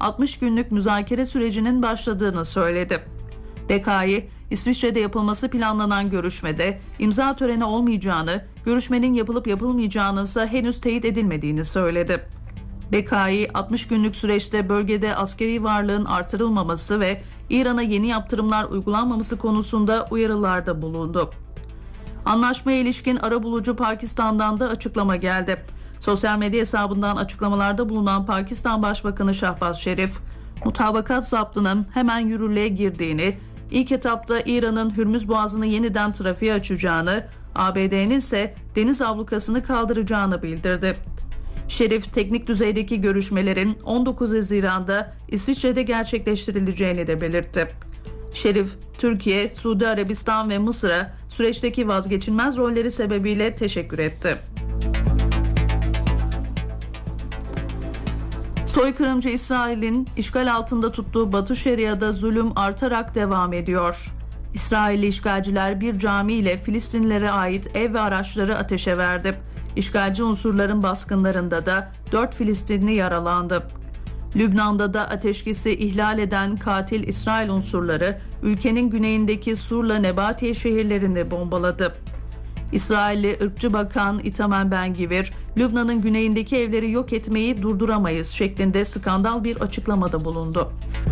60 günlük müzakere sürecinin başladığını söyledi. BK'yı İsviçre'de yapılması planlanan görüşmede imza töreni olmayacağını, görüşmenin yapılıp yapılmayacağının ise henüz teyit edilmediğini söyledi. BK'yı 60 günlük süreçte bölgede askeri varlığın artırılmaması ve İran'a yeni yaptırımlar uygulanmaması konusunda uyarılarda bulundu. Anlaşmaya ilişkin arabulucu Pakistan'dan da açıklama geldi. Sosyal medya hesabından açıklamalarda bulunan Pakistan Başbakanı Şahbaz Şerif, mutabakat zaptının hemen yürürlüğe girdiğini, ilk etapta İran'ın Hürmüz Boğazı'nı yeniden trafiğe açacağını, ABD'nin ise deniz ablukasını kaldıracağını bildirdi. Şerif, teknik düzeydeki görüşmelerin 19 Haziran'da İsviçre'de gerçekleştirileceğini de belirtti. Şerif, Türkiye, Suudi Arabistan ve Mısır'a süreçteki vazgeçilmez rolleri sebebiyle teşekkür etti. Soykırımcı İsrail'in işgal altında tuttuğu Batı Şeria'da zulüm artarak devam ediyor. İsrailli işgalciler bir cami ile Filistinlilere ait ev ve araçları ateşe verdi. İşgalci unsurların baskınlarında da 4 Filistinli yaralandı. Lübnan'da da ateşkesi ihlal eden katil İsrail unsurları ülkenin güneyindeki Sur'la Nebatiye şehirlerini bombaladı. İsrailli ırkçı bakan Itamar Ben-Gvir, Lübnan'ın güneyindeki evleri yok etmeyi durduramayız şeklinde skandal bir açıklamada bulundu.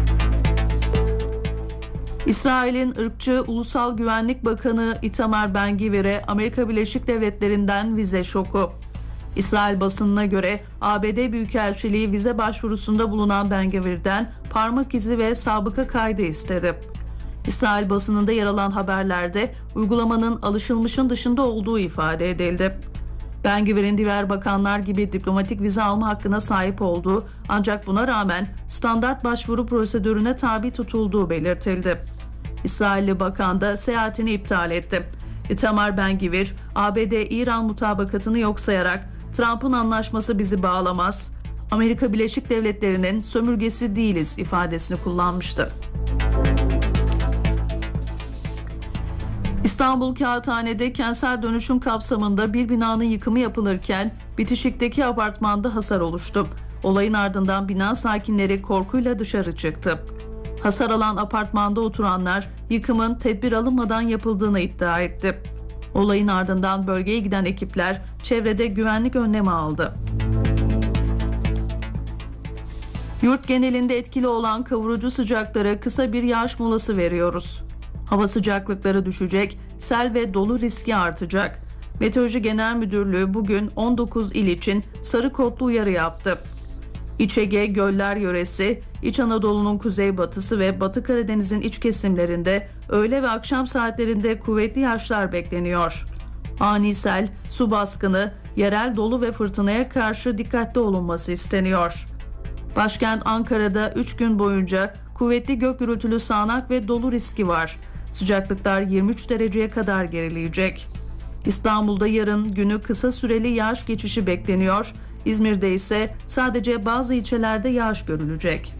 İsrail'in ırkçı Ulusal Güvenlik Bakanı Itamar Ben-Gvir'e Amerika Birleşik Devletleri'nden vize şoku. İsrail basınına göre ABD Büyükelçiliği vize başvurusunda bulunan Ben-Gvir'den parmak izi ve sabıka kaydı istedi. İsrail basınında yer alan haberlerde uygulamanın alışılmışın dışında olduğu ifade edildi. Ben-Gvir'in diğer bakanlar gibi diplomatik vize alma hakkına sahip olduğu, ancak buna rağmen standart başvuru prosedürüne tabi tutulduğu belirtildi. İsrailli bakan da seyahatini iptal etti. Itamar Ben-Gvir, ABD-İran mutabakatını yok sayarak Trump'ın anlaşması bizi bağlamaz, Amerika Birleşik Devletleri'nin sömürgesi değiliz ifadesini kullanmıştı. İstanbul Kağıthane'de kentsel dönüşüm kapsamında bir binanın yıkımı yapılırken bitişikteki apartmanda hasar oluştu. Olayın ardından bina sakinleri korkuyla dışarı çıktı. Hasar alan apartmanda oturanlar yıkımın tedbir alınmadan yapıldığını iddia etti. Olayın ardından bölgeye giden ekipler çevrede güvenlik önlemi aldı. Yurt genelinde etkili olan kavurucu sıcaklara kısa bir yağış molası veriyoruz. Hava sıcaklıkları düşecek, sel ve dolu riski artacak. Meteoroloji Genel Müdürlüğü bugün 19 il için sarı kodlu uyarı yaptı. İç Ege, Göller yöresi, İç Anadolu'nun kuzeybatısı ve Batı Karadeniz'in iç kesimlerinde öğle ve akşam saatlerinde kuvvetli yağışlar bekleniyor. Ani sel, su baskını, yerel dolu ve fırtınaya karşı dikkatli olunması isteniyor. Başkent Ankara'da 3 gün boyunca kuvvetli gök gürültülü sağanak ve dolu riski var. Sıcaklıklar 23 dereceye kadar gerileyecek. İstanbul'da yarın günü kısa süreli yağış geçişi bekleniyor. İzmir'de ise sadece bazı ilçelerde yağış görülecek.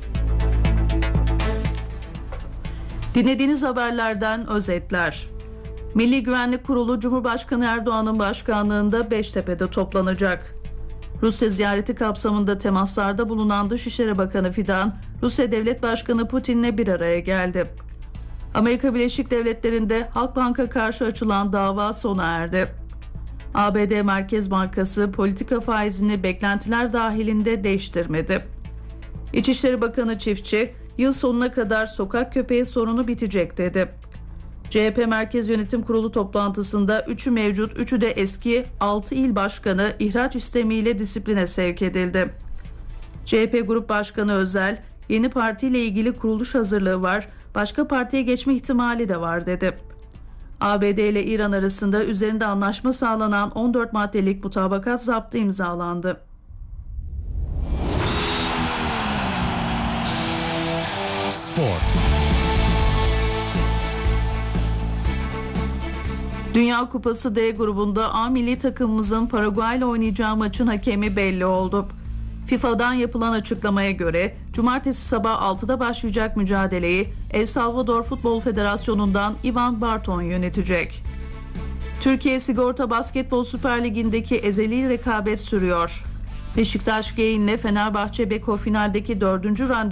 Dinlediğiniz haberlerden özetler. Milli Güvenlik Kurulu Cumhurbaşkanı Erdoğan'ın başkanlığında Beştepe'de toplanacak. Rusya ziyareti kapsamında temaslarda bulunan Dışişleri Bakanı Fidan, Rusya Devlet Başkanı Putin'le bir araya geldi. Amerika Birleşik Devletleri'nde Halkbank'a karşı açılan dava sona erdi. ABD Merkez Bankası politika faizini beklentiler dahilinde değiştirmedi. İçişleri Bakanı Çiftçi, yıl sonuna kadar sokak köpeği sorunu bitecek dedi. CHP Merkez Yönetim Kurulu toplantısında 3'ü mevcut, 3'ü de eski 6 il başkanı ihraç istemiyle disipline sevk edildi. CHP Grup Başkanı Özel, yeni partiyle ilgili kuruluş hazırlığı var, başka partiye geçme ihtimali de var dedi. ABD ile İran arasında üzerinde anlaşma sağlanan 14 maddelik mutabakat zaptı imzalandı. Spor. Dünya Kupası D grubunda A milli takımımızın Paraguay ile oynayacağı maçın hakemi belli oldu. FIFA'dan yapılan açıklamaya göre cumartesi sabah 6'da başlayacak mücadeleyi El Salvador Futbol Federasyonu'ndan Ivan Barton yönetecek. Türkiye Sigorta Basketbol Süper Ligi'ndeki ezeli rekabet sürüyor. Beşiktaş Geyin'le Fenerbahçe Beko finaldeki 4. randevu